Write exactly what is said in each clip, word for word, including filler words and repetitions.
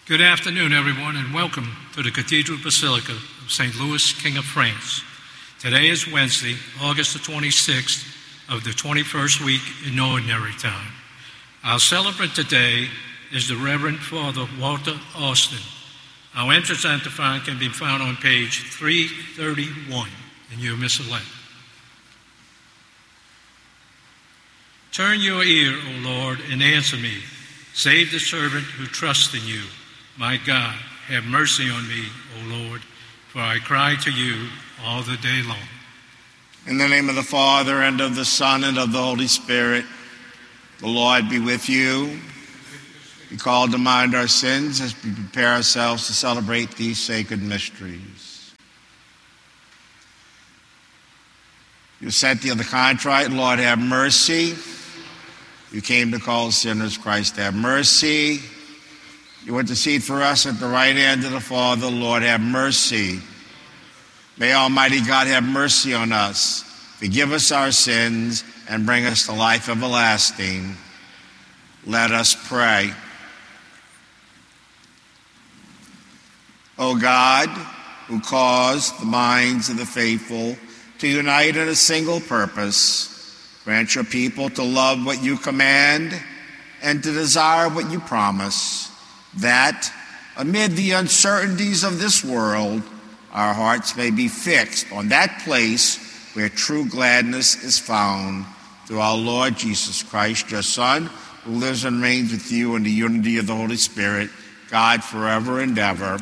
Good afternoon, everyone, and welcome to the Cathedral Basilica of Saint Louis, King of France. Today is Wednesday, August the twenty-sixth of the twenty-first week in Ordinary Time. Our celebrant today is the Reverend Father Walter Austin. Our entrance antiphon can be found on page three thirty-one in your missalette. Turn your ear, O Lord, and answer me. Save the servant who trusts in you. My God, have mercy on me, O Lord, for I cry to you all the day long. In the name of the Father, and of the Son, and of the Holy Spirit, the Lord be with you. We call to mind our sins as we prepare ourselves to celebrate these sacred mysteries. You sent the contrite, Lord, have mercy. You came to call sinners, Christ, have mercy. You intercede for us at the right hand of the Father, Lord, have mercy. May Almighty God have mercy on us, forgive us our sins, and bring us to life everlasting. Let us pray. O God, who caused the minds of the faithful to unite in a single purpose, grant your people to love what you command and to desire what you promise, that, amid the uncertainties of this world, our hearts may be fixed on that place where true gladness is found, through our Lord Jesus Christ, your Son, who lives and reigns with you in the unity of the Holy Spirit, God, forever and ever.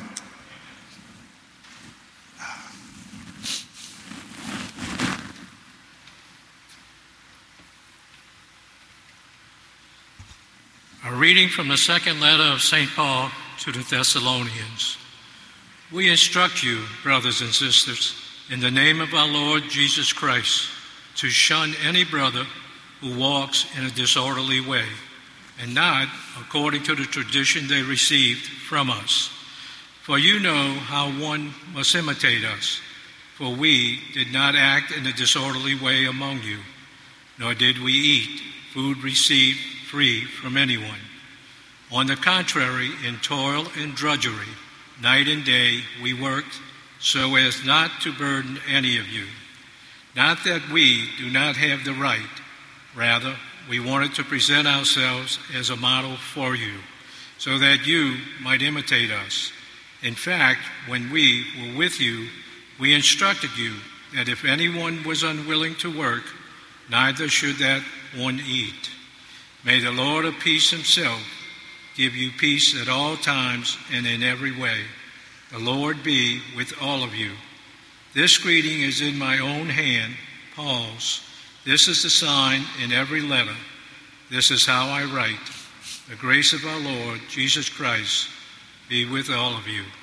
A reading from the second letter of Saint Paul to the Thessalonians. We instruct you, brothers and sisters, in the name of our Lord Jesus Christ, to shun any brother who walks in a disorderly way, and not according to the tradition they received from us. For you know how one must imitate us, for we did not act in a disorderly way among you, nor did we eat food received free from anyone. On the contrary, in toil and drudgery, night and day we worked so as not to burden any of you. Not that we do not have the right, rather, we wanted to present ourselves as a model for you, so that you might imitate us. In fact, when we were with you, we instructed you that if anyone was unwilling to work, neither should that one eat. May the Lord of peace himself give you peace at all times and in every way. The Lord be with all of you. This greeting is in my own hand, Paul's. This is the sign in every letter. This is how I write. The grace of our Lord Jesus Christ be with all of you.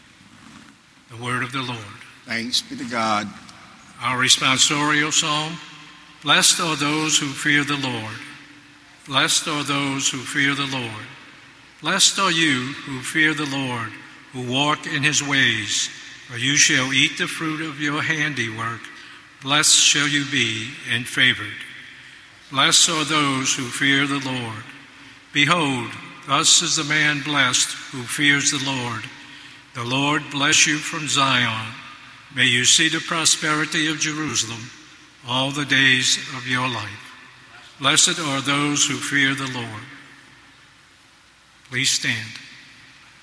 The word of the Lord. Thanks be to God. Our responsorial psalm. Blessed are those who fear the Lord. Blessed are those who fear the Lord. Blessed are you who fear the Lord, who walk in his ways, for you shall eat the fruit of your handiwork. Blessed shall you be and favored. Blessed are those who fear the Lord. Behold, thus is the man blessed who fears the Lord. The Lord bless you from Zion. May you see the prosperity of Jerusalem all the days of your life. Blessed are those who fear the Lord. Please stand.